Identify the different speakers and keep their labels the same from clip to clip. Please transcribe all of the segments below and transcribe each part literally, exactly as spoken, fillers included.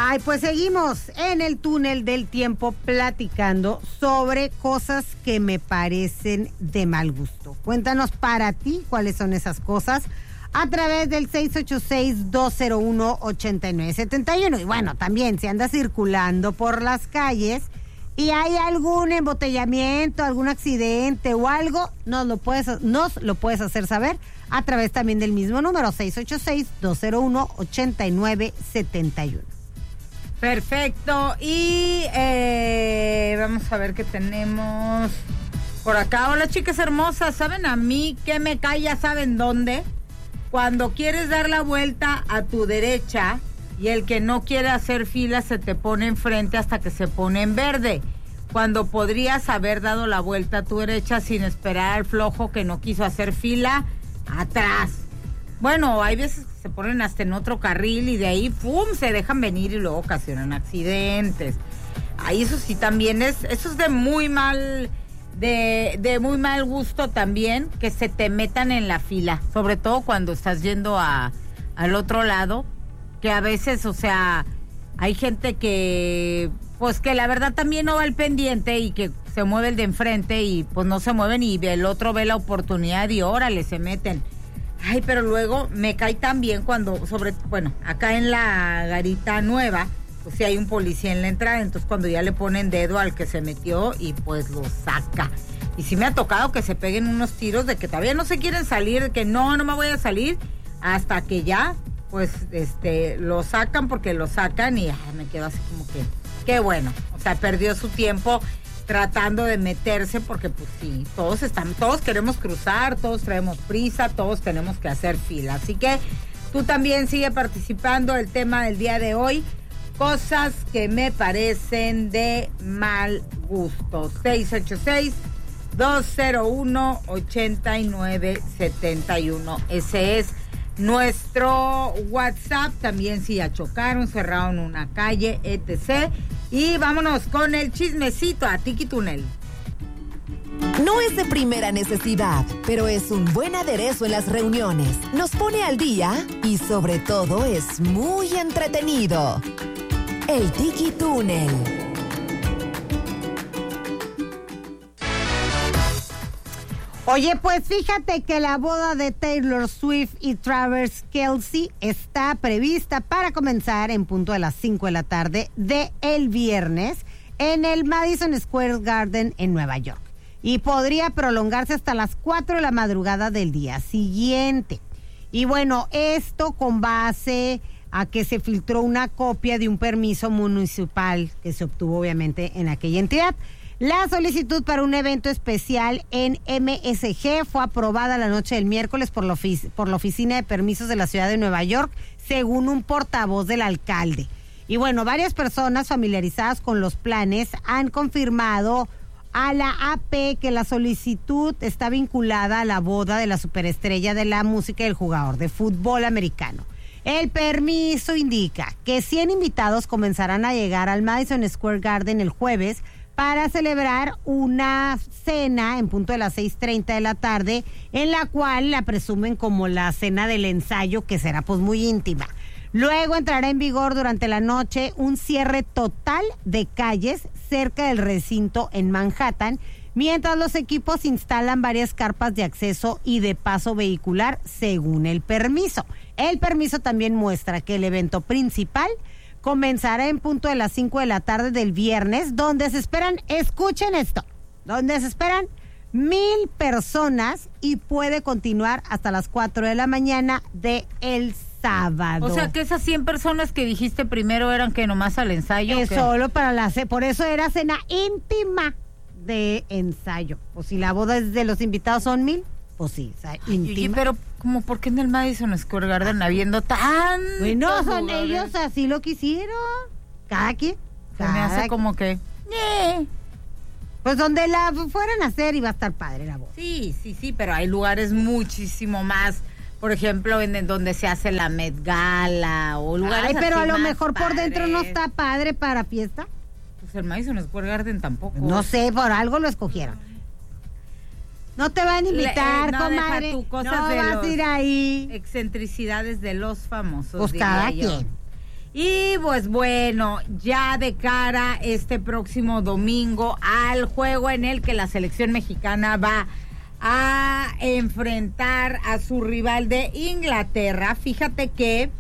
Speaker 1: Ay, pues seguimos en el túnel del tiempo platicando sobre cosas que me parecen de mal gusto. Cuéntanos para ti cuáles son esas cosas a través del seis ocho seis, dos cero uno, ocho nueve siete uno. Y bueno, también si andas circulando por las calles y hay algún embotellamiento, algún accidente o algo, nos lo puedes, nos lo puedes hacer saber a través también del mismo número, seis ocho seis, dos cero uno, ocho nueve siete uno.
Speaker 2: Perfecto. Y eh, vamos a ver qué tenemos por acá. Hola, chicas hermosas. ¿Saben a mí qué me cae? Ya saben dónde. Cuando quieres dar la vuelta a tu derecha y el que no quiere hacer fila se te pone enfrente hasta que se pone en verde. Cuando podrías haber dado la vuelta a tu derecha sin esperar al flojo que no quiso hacer fila atrás. Bueno, hay veces que se ponen hasta en otro carril y de ahí, ¡pum!, se dejan venir y luego ocasionan accidentes. Ahí eso sí también es, eso es de muy mal, de, de muy mal gusto también, que se te metan en la fila, sobre todo cuando estás yendo a, al otro lado, que a veces, o sea, hay gente que, pues que la verdad también no va al pendiente y que se mueve el de enfrente y pues no se mueven y el otro ve la oportunidad y órale, se meten. Ay, pero luego me cae también cuando, sobre, bueno, acá en la Garita Nueva, pues sí hay un policía en la entrada, entonces cuando ya le ponen dedo al que se metió y pues lo saca. Y sí me ha tocado que se peguen unos tiros de que todavía no se quieren salir, de que no, no me voy a salir, hasta que ya, pues, este, lo sacan porque lo sacan y ay, me quedo así como que, qué bueno, o sea, perdió su tiempo tratando de meterse porque pues sí, todos están, todos queremos cruzar, todos traemos prisa, todos tenemos que hacer fila. Así que tú también sigue participando. El tema del día de hoy, cosas que me parecen de mal gusto. seis ocho seis, dos cero uno, ocho nueve siete uno. Ese es nuestro WhatsApp. También si ya chocaron, cerraron una calle, etcétera. Y vámonos con el chismecito a Tiki Túnel.
Speaker 3: No es de primera necesidad, pero es un buen aderezo en las reuniones. Nos pone al día y sobre todo es muy entretenido. El Tiki Túnel.
Speaker 1: Oye, pues fíjate que la boda de Taylor Swift y Travis Kelce está prevista para comenzar en punto de las cinco de la tarde de el viernes en el Madison Square Garden en Nueva York. Y podría prolongarse hasta las cuatro de la madrugada del día siguiente. Y bueno, esto con base a que se filtró una copia de un permiso municipal que se obtuvo obviamente en aquella entidad. La solicitud para un evento especial en M S G fue aprobada la noche del miércoles por la, ofic- por la Oficina de Permisos de la Ciudad de Nueva York, según un portavoz del alcalde. Y bueno, varias personas familiarizadas con los planes han confirmado a la A P que la solicitud está vinculada a la boda de la superestrella de la música y el jugador de fútbol americano. El permiso indica que cien invitados comenzarán a llegar al Madison Square Garden el jueves para celebrar una cena en punto de las seis treinta de la tarde, en la cual la presumen como la cena del ensayo, que será pues muy íntima. Luego entrará en vigor durante la noche un cierre total de calles cerca del recinto en Manhattan, mientras los equipos instalan varias carpas de acceso y de paso vehicular según el permiso. El permiso también muestra que el evento principal comenzará en punto de las cinco de la tarde del viernes, donde se esperan, escuchen esto, donde se esperan mil personas y puede continuar hasta las cuatro de la mañana de el sábado.
Speaker 2: O sea que esas cien personas que dijiste primero eran que nomás al ensayo.
Speaker 1: Es solo para la cena, por eso era cena íntima de ensayo. O si la boda es de los invitados son mil, pues sí, o sea, íntima.
Speaker 2: Oye, pero como por qué en el Madison Square Garden habiendo tan...
Speaker 1: Bueno, son ellos, así lo quisieron. Cada quien.
Speaker 2: Se me hace como que... Eh.
Speaker 1: Pues donde la fueran a hacer iba a estar padre la boda.
Speaker 2: Sí, sí, sí, pero hay lugares muchísimo más, por ejemplo, en, en donde se hace la Met Gala o lugares.
Speaker 1: Ay, pero
Speaker 2: así
Speaker 1: a lo
Speaker 2: más
Speaker 1: mejor
Speaker 2: padres.
Speaker 1: por dentro no está padre para fiesta.
Speaker 2: Pues el Madison Square Garden tampoco.
Speaker 1: No sé, por algo lo escogieron. No te van a invitar,
Speaker 2: Le, eh, no,
Speaker 1: comadre.
Speaker 2: deja tú, cosas
Speaker 1: no
Speaker 2: de
Speaker 1: vas
Speaker 2: los
Speaker 1: a ir ahí.
Speaker 2: Excentricidades de los famosos.
Speaker 1: Pues cada
Speaker 2: yo.
Speaker 1: quien.
Speaker 2: Y pues bueno, ya de cara este próximo domingo al juego en el que la selección mexicana va a enfrentar a su rival de Inglaterra. Fíjate que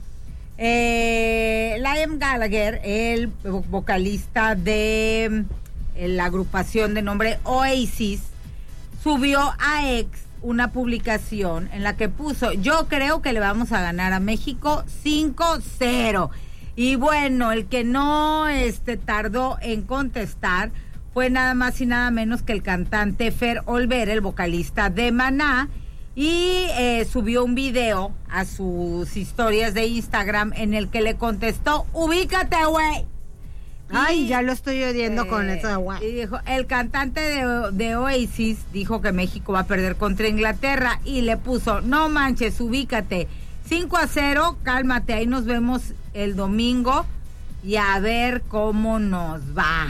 Speaker 2: eh, Liam Gallagher, el vocalista de eh, la agrupación de nombre Oasis, subió a X una publicación en la que puso: yo creo que le vamos a ganar a México cinco cero. Y bueno, el que no este, tardó en contestar fue nada más y nada menos que el cantante Fer Olvera, el vocalista de Maná, y eh, subió un video a sus historias de Instagram en el que le contestó: ubícate, güey.
Speaker 1: Ay,
Speaker 2: Y,
Speaker 1: ya lo estoy oyendo
Speaker 2: eh,
Speaker 1: con eso de guay.
Speaker 2: Y dijo, el cantante de, de Oasis dijo que México va a perder contra Inglaterra y le puso: no manches, ubícate, cinco a cero, cálmate, ahí nos vemos el domingo y a ver cómo nos va.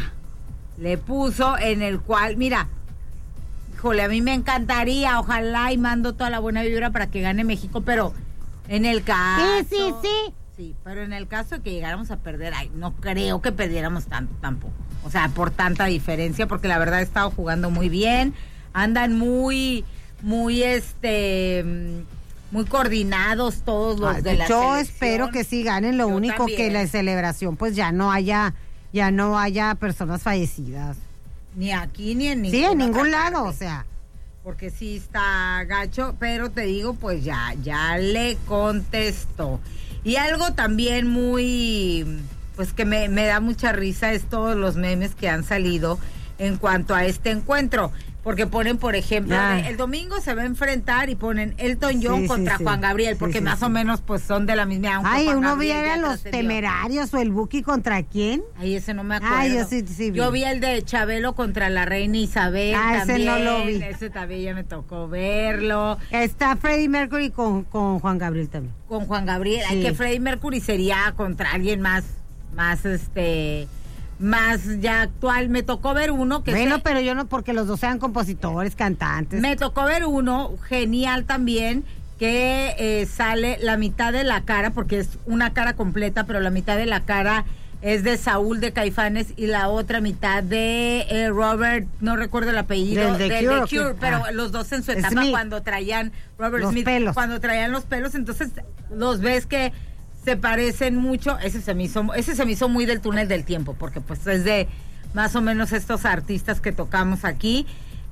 Speaker 2: Le puso en el cual, mira, híjole, a mí me encantaría, ojalá y mando toda la buena vibra para que gane México, pero en el caso...
Speaker 1: Sí, sí, sí.
Speaker 2: Sí, pero en el caso de que llegáramos a perder, ay, no creo que perdiéramos tanto tampoco. O sea, por tanta diferencia, porque la verdad he estado jugando muy bien, andan muy, muy, este... muy coordinados todos los
Speaker 1: Ay,
Speaker 2: de la
Speaker 1: yo
Speaker 2: selección.
Speaker 1: espero que sí ganen, lo
Speaker 2: Yo
Speaker 1: único
Speaker 2: también.
Speaker 1: que la celebración pues ya no haya, ya no haya personas fallecidas.
Speaker 2: Ni aquí ni en ningún
Speaker 1: Sí, en ningún lado, o sea.
Speaker 2: Porque sí está gacho, pero te digo, pues ya, ya le contestó. Y algo también muy, pues que me, me da mucha risa es todos los memes que han salido en cuanto a este encuentro. Porque ponen, por ejemplo,
Speaker 1: Ah.
Speaker 2: el domingo se va a enfrentar y ponen Elton John
Speaker 1: Sí,
Speaker 2: contra
Speaker 1: sí, sí.
Speaker 2: Juan Gabriel,
Speaker 1: Sí,
Speaker 2: porque
Speaker 1: sí,
Speaker 2: más
Speaker 1: sí.
Speaker 2: o menos pues son de la misma. aunque
Speaker 1: Ay,
Speaker 2: Juan
Speaker 1: uno
Speaker 2: Gabriel
Speaker 1: viera
Speaker 2: ya
Speaker 1: los
Speaker 2: trascendió.
Speaker 1: Temerarios o el Buki contra quién.
Speaker 2: Ay, ese no me acuerdo.
Speaker 1: Ay, yo sí, sí vi.
Speaker 2: Yo vi el de Chabelo contra la reina Isabel.
Speaker 1: Ah, ese
Speaker 2: también.
Speaker 1: no lo vi.
Speaker 2: Ese también ya me tocó verlo.
Speaker 1: Está Freddie Mercury con, con Juan Gabriel también.
Speaker 2: Con Juan Gabriel.
Speaker 1: Sí.
Speaker 2: Hay que Freddie Mercury sería contra alguien más, más este, más ya actual. Me tocó ver uno que
Speaker 1: Bueno,
Speaker 2: se-
Speaker 1: pero yo no, porque los dos sean compositores, cantantes.
Speaker 2: me tocó ver uno genial también, que eh, sale la mitad de la cara, porque es una cara completa, pero la mitad de la cara es de Saúl de Caifanes y la otra mitad de eh, Robert, no recuerdo el apellido,
Speaker 1: ¿Del The
Speaker 2: del
Speaker 1: Cure
Speaker 2: The
Speaker 1: o qué?
Speaker 2: Cure, pero
Speaker 1: Ah.
Speaker 2: los dos en su etapa
Speaker 1: Smith.
Speaker 2: cuando traían Robert
Speaker 1: Los
Speaker 2: Smith,
Speaker 1: pelos.
Speaker 2: cuando traían los pelos, entonces los ves que se parecen mucho. Ese se me hizo, ese se me hizo muy del túnel del tiempo, porque pues es de más o menos estos artistas que tocamos aquí.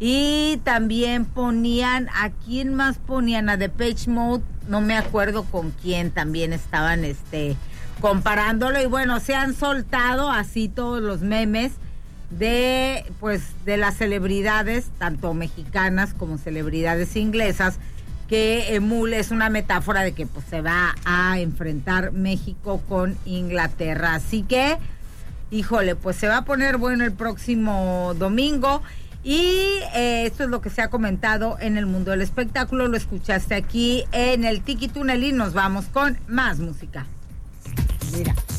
Speaker 2: Y también ponían, ¿a quién más ponían? A Depeche Mode, no me acuerdo con quién también estaban este comparándolo. Y bueno, se han soltado así todos los memes de pues de las celebridades, tanto mexicanas como celebridades inglesas, que emule, es una metáfora de que pues se va a enfrentar México con Inglaterra. Así que, híjole, pues se va a poner bueno el próximo domingo. Y eh, esto es lo que se ha comentado en el mundo del espectáculo. Lo escuchaste aquí en el Tiki Túnel y nos vamos con más música.
Speaker 1: Mira.